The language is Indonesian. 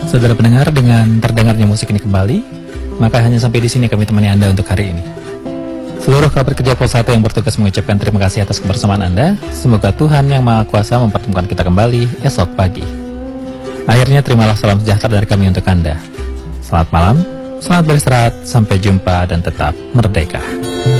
Saudara pendengar, dengan terdengarnya musik ini kembali, maka hanya sampai di sini kami temani Anda untuk hari ini. Seluruh kabar kerja Pos 1 yang bertugas mengucapkan terima kasih atas kebersamaan Anda. Semoga Tuhan Yang Maha Kuasa mempertemukan kita kembali esok pagi. Akhirnya terimalah salam sejahtera dari kami untuk Anda. Selamat malam, selamat beristirahat, sampai jumpa dan tetap merdeka.